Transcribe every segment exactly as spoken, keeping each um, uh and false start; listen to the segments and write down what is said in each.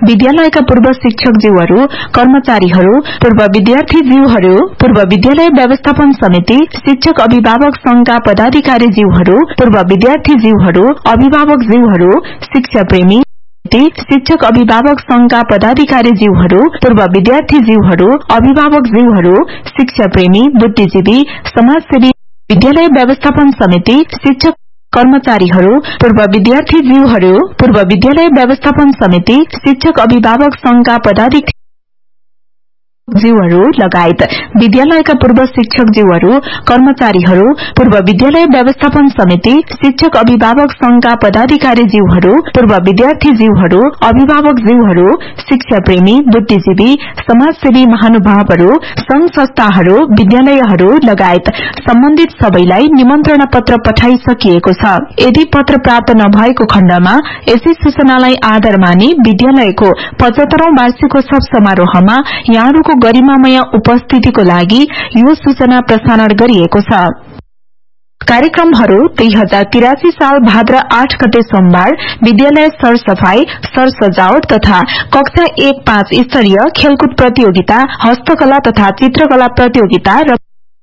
विद्यालयका पूर्व शिक्षकज्यूहरू, कर्मचारीहरू, पूर्व विद्यार्थीज्यूहरू, पूर्व विद्यालय व्यवस्थापन समिति, शिक्षक अभिभावक संघका पदाधिकारीज्यूहरू, पूर्व विद्यार्थीज्यूहरू, अभिभावकज्यूहरू, शिक्षा प्रेमी, शिक्षक अभिभावक संघका पदाधिकारीज्यूहरू, पूर्व विद्यार्थीज्यूहरू, अभिभावकज्यूहरू, शिक्षा प्रेमी, बुद्धिजीवी, समाजसेवी, विद्यालय व्यवस्थापन समिति, शिक्षक कर्मचारीहरू, पूर्व विद्यार्थीज्यूहरू, पूर्व विद्यालय व्यवस्थापन समिति, शिक्षक अभिभावक संघका पदाधिकारी ज्यूहरू लगायत विद्यालयका पूर्व शिक्षकज्यूहरू, कर्मचारीहरू, पूर्व विद्यालय व्यवस्थापन समिति, शिक्षक अभिभावक संघका पदाधिकारीज्यूहरू, पूर्व विद्यार्थीज्यूहरू, अभिभावकज्यूहरू, शिक्षा प्रेमी, बुद्धिजीवी, समाजसेवी महानुभावहरू, संघ संस्थाहरू, विद्यालयहरू लगायत सम्बन्धित सबैलाई निमन्त्रणा पत्र पठाइसकिएको छ। यदि पत्र प्राप्त नभएको खण्डमा यसै सूचनालाई आधार मानी विद्यालयको पचहत्तरौं वार्षिकोत्सव समारोहमा यहाँहरूको गरिमामय उपस्थितिको लागि यो सूचना प्रसारण गरिएको छ। कार्यक्रमहरू दुई हजार तिरासी साल भाद्र आठ गते सोमबार विद्यालय सरसफाई, सरसजावट तथा कक्षा एक पाँच स्तरीय खेलकुद प्रतियोगिता, हस्तकला तथा चित्रकला प्रतियोगिता र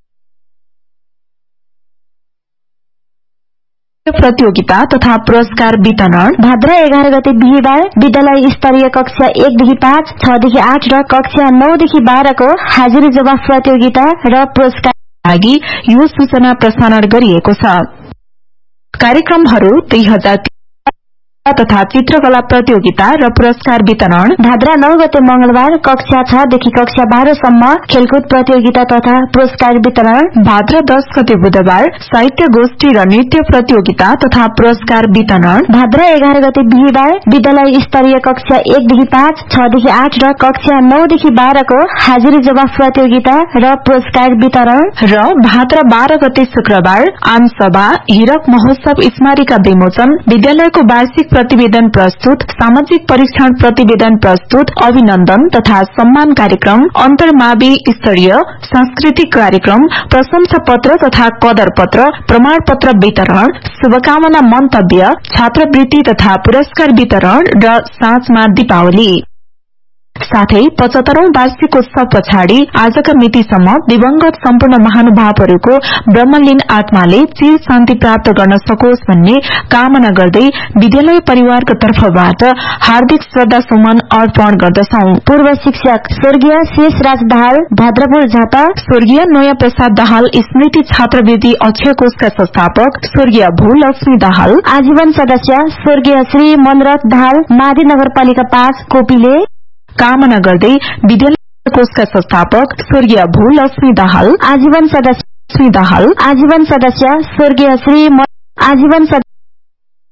प्रतियोगिता तथा पुरस्कार वितरण भाद्र एघार गते बिहिबार विद्यालय स्तरीय कक्षा एकदेखि पाँच, छदेखि आठ र कक्षा नौदेखि बाह्रको हाजिरी जवाफ प्रतियोगिता र पुरस्कार लागि यो सूचना प्रसारण गरिएको छ। कार्यक्रमहरू दुई हजार तथा चित्रकला प्रतियोगिता र पुरस्कार वितरण भाद्र नौ गते मंगलबार कक्षा छ देखि कक्षा बाह्र सम्म खेलकुद प्रतियोगिता तथा पुरस्कार वितरण, भाद्र दस गते बुधबार साहित्य गोष्ठी र नृत्य प्रतियोगिता तथा पुरस्कार वितरण, भाद्र एघार गते बिहिबार विद्यालय स्तरीय कक्षा एकदेखि पाँच, छदेखि आठ र कक्षा नौदेखि बाह्रको हाजिरी जवाफ प्रतियोगिता र पुरस्कार वितरण र भाद्र बाह्र गते शुक्रबार आमसभा, हीरक महोत्सव स्मारिका विमोचन, विद्यालयको वार्षिक प्रतिवेदन प्रस्तुत, सामाजिक परीक्षण प्रतिवेदन प्रस्तुत, अभिनन्दन तथा सम्मान कार्यक्रम, अन्तर्मावि स्तरीय सांस्कृतिक कार्यक्रम, प्रशंसा पत्र तथा कदर पत्र, प्रमाण पत्र वितरण, शुभकामना मन्तव्य, छात्रवृत्ति तथा पुरस्कार वितरण र साँझमा दीपावली। साथै पचहत्तरौं वार्षिकोत्सव पछाडि आजका मितिसम्म दिवंगत सम्पूर्ण महानुभावहरूको ब्रह्मलीन आत्माले चिर शान्ति प्राप्त गर्न सकोस् भन्ने कामना गर्दै विद्यालय परिवारको तर्फबाट हार्दिक श्रद्धा सुमन अर्पण गर्दछौं। पूर्व शिक्षक स्वर्गीय शेष राज दाहाल भद्रपुर झापा, स्वर्गीय नयाँ प्रसाद दाहाल स्मृति छात्रवृत्ति अक्षय कोषका संस्थापक स्वर्गीय भूलक्ष्मी दाहाल, आजीवन सदस्य स्वर्गीय श्री मनरथ दाहाल, माधी नगरपालिका पाँच कोपिले कामना गर्दै विद्यालय कोषका संस्थापक स्वर्गीय भूलक्ष्मी दाहाल, आजीवन सदस्य दाहाल, आजीवन सदस्य स्वर्गीय श्री आजीवन